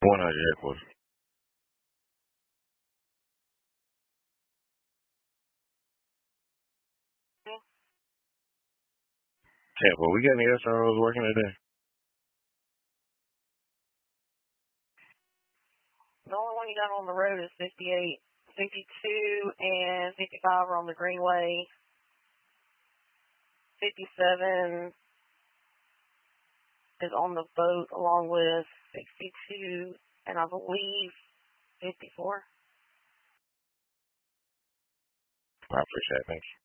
100 headquarters. Tampa, we got any SROs working today? The only one you got on the road is 58, 52, and 55 are on the Greenway. 57 is on the boat along with 62 and I believe 54. I appreciate it. Thanks.